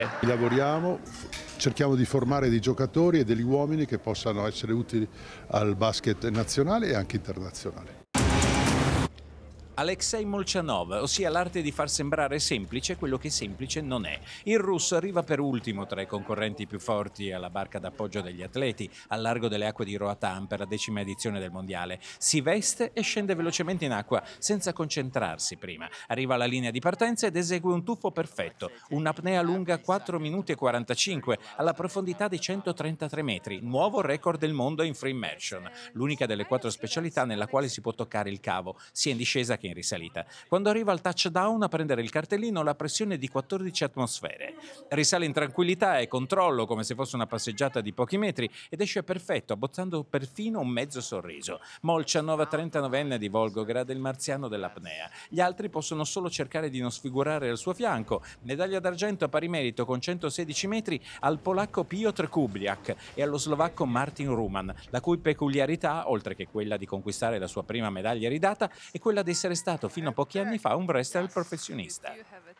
Lavoriamo, cerchiamo di formare dei giocatori e degli uomini che possano essere utili al basket nazionale e anche internazionale. Alexei Molchanov, ossia l'arte di far sembrare semplice quello che semplice non è. Il russo arriva per ultimo tra i concorrenti più forti alla barca d'appoggio degli atleti, al largo delle acque di Roatan per la 10ª edizione del mondiale. Si veste e scende velocemente in acqua senza concentrarsi prima. Arriva alla linea di partenza ed esegue un tuffo perfetto, un'apnea lunga 4 minuti e 45 alla profondità di 133 metri, nuovo record del mondo in free immersion, l'unica delle 4 specialità nella quale si può toccare il cavo, sia in discesa che in risalita. Quando arriva al touchdown a prendere il cartellino la pressione è di 14 atmosfere. Risale in tranquillità e controllo come se fosse una passeggiata di pochi metri ed esce perfetto, abbozzando perfino un mezzo sorriso. Molchanov, 39enne di Volgograd, il marziano dell'apnea. Gli altri possono solo cercare di non sfigurare al suo fianco. Medaglia d'argento a pari merito con 116 metri al polacco Piotr Kubliak e allo slovacco Martin Ruman, la cui peculiarità, oltre che quella di conquistare la sua prima medaglia ridata, è quella di essere stato fino a pochi anni fa un wrestler professionista.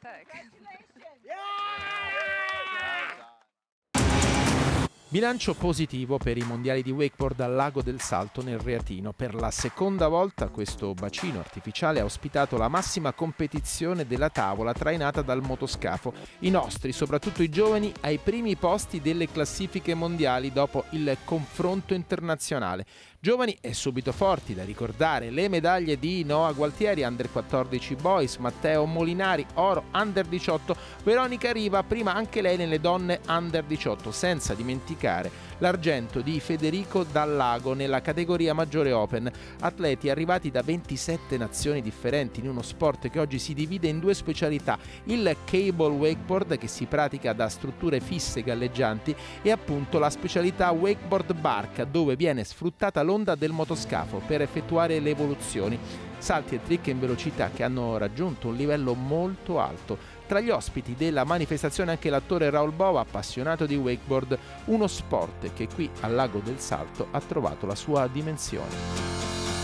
Bilancio positivo per i mondiali di wakeboard al Lago del Salto nel Reatino. Per la seconda volta questo bacino artificiale ha ospitato la massima competizione della tavola trainata dal motoscafo. I nostri, soprattutto i giovani, ai primi posti delle classifiche mondiali dopo il confronto internazionale. Giovani e subito forti, da ricordare le medaglie di Noah Gualtieri, Under 14 Boys, Matteo Molinari, oro Under 18, Veronica Riva, prima anche lei nelle donne Under 18, senza dimenticare l'argento di Federico Dallago nella categoria maggiore Open. Atleti arrivati da 27 nazioni differenti in uno sport che oggi si divide in 2 specialità, il cable wakeboard che si pratica da strutture fisse galleggianti e appunto la specialità wakeboard barca dove viene sfruttata l'onda del motoscafo per effettuare le evoluzioni. Salti e trick in velocità che hanno raggiunto un livello molto alto. Tra gli ospiti della manifestazione anche l'attore Raoul Bova, appassionato di wakeboard, uno sport che qui al Lago del Salto ha trovato la sua dimensione.